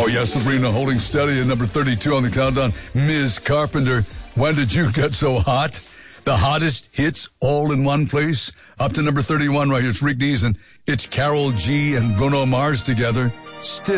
yeah, Sabrina holding steady at number 32 on the countdown. Ms. Carpenter, when did you get so hot? The hottest hits all in one place. Up to number 31 right here. It's Rick Dees and it's Carol G and Bruno Mars together. Still.